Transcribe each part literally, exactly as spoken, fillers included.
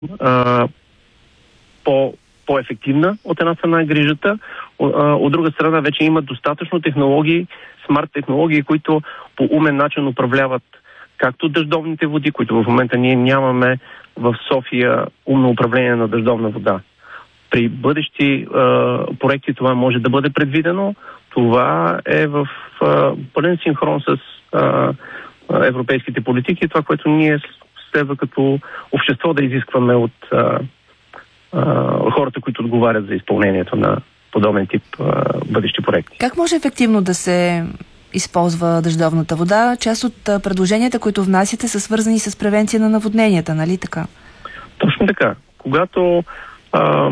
а, по, по-ефективна от една страна грижата, от друга страна вече има достатъчно технологии, смарт технологии, които по умен начин управляват както дъждовните води, които в момента ние нямаме в София умно управление на дъждовна вода. При бъдещи а, проекти това може да бъде предвидено. Това е в а, пълен синхрон с а, европейските политики, това, което ние следва като общество да изискваме от а, а, хората, които отговарят за изпълнението на подобен тип а, бъдещи проекти. Как може ефективно да се използва дъждовната вода? Част от а, предложенията, които внасяте, са свързани с превенция на наводненията, нали така? Точно така. Когато а,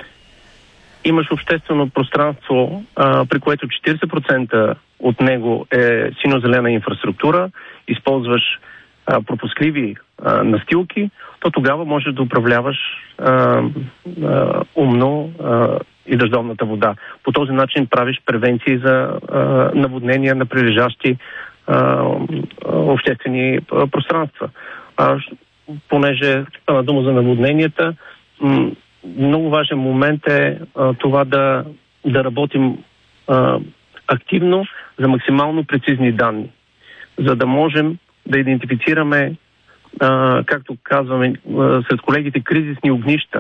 имаш обществено пространство, а, при което четиридесет процента от него е синьо-зелена инфраструктура, използваш а, пропускливи а, настилки, то тогава можеш да управляваш а, а, умно а, и дъждовната вода. По този начин правиш превенции за а, наводнения на прилежащи а, обществени а, пространства. А, понеже стана дума за наводненията, м- много важен момент е а, това да, да работим а, активно за максимално прецизни данни, за да можем да идентифицираме, а, както казваме а, сред колегите, кризисни огнища,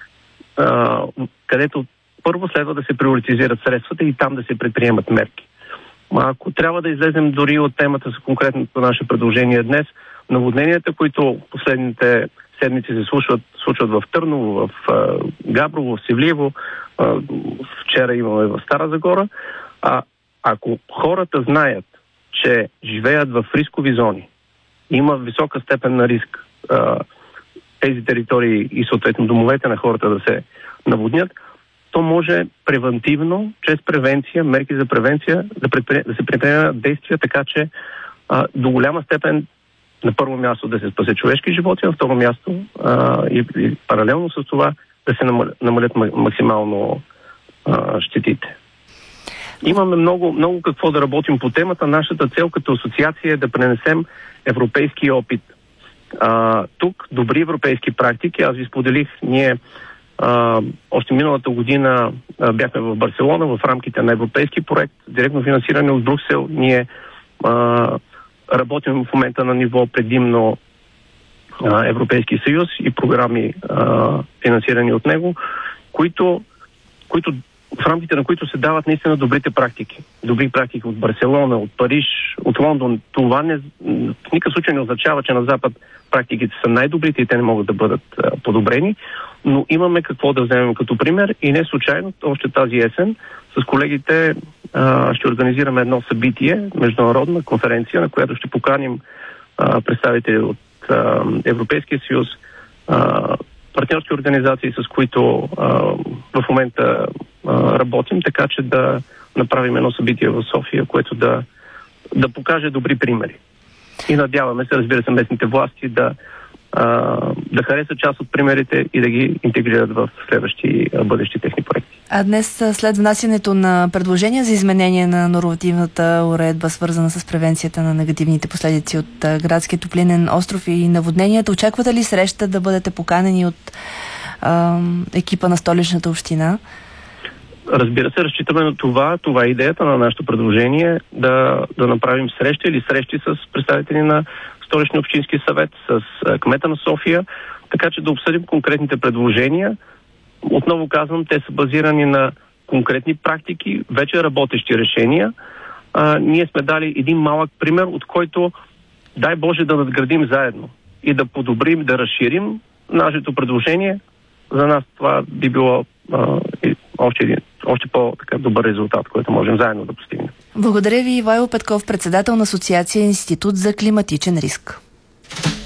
а, където първо следва да се приоритизират средствата и там да се предприемат мерки. Ако трябва да излезем дори от темата за конкретното наше предложение днес, наводненията, които последните седмици се случват, случват в Търново, в а, Габрово, в Севлиево, а, вчера имаме в Стара Загора. А ако хората знаят, че живеят в рискови зони, има висока степен на риск а, тези територии и съответно домовете на хората да се наводнят, то може превентивно, чрез превенция, мерки за превенция, да, предпри... да се предприемат действия, така че а, до голяма степен на първо място да се спасе човешки животи, на второ място а, и, и паралелно с това да се намалят, намалят максимално а, щетите. Имаме много, много какво да работим по темата. Нашата цел като асоциация е да пренесем европейски опит. А, тук добри европейски практики. Аз ви споделих, ние а, още миналата година а, бяхме в Барселона в рамките на европейски проект, директно финансиране от Брюксел. Ние а, работим в момента на ниво предимно а, Европейски съюз и програми а, финансирани от него, които, които в рамките на които се дават наистина добрите практики. Добри практики от Барселона, от Париж, от Лондон. Това не, в никакъв случай не означава, че на Запад практиките са най-добрите и те не могат да бъдат а, подобрени, но имаме какво да вземем като пример и не случайно, още тази есен, с колегите а, ще организираме едно събитие, международна конференция, на която ще поканим а, представители от а, Европейския съюз, а, партньорски организации, с които а, в момента а, работим, така че да направим едно събитие в София, което да, да покаже добри примери. И надяваме се, разбира се, местните власти да, а, да харесат част от примерите и да ги интегрират в следващи а, бъдещи техни проекти. А днес, след внасянето на предложения за изменение на нормативната уредба, свързана с превенцията на негативните последици от градския топлинен остров и наводненията, очаквате ли среща да бъдете поканени от а, екипа на Столичната община? Разбира се, разчитаме на това. Това е идеята на нашето предложение, да, да направим срещи или срещи с представители на Столичния общински съвет, с кмета на София, така че да обсъдим конкретните предложения. Отново казвам, те са базирани на конкретни практики, вече работещи решения. А, ние сме дали един малък пример, от който дай Боже да надградим заедно и да подобрим, да разширим нашето предложение. За нас това би било а, още един, още по-добър резултат, който можем заедно да постигнем. Благодаря ви, Ивайло Петков, председател на Асоциация Институт за климатичен риск.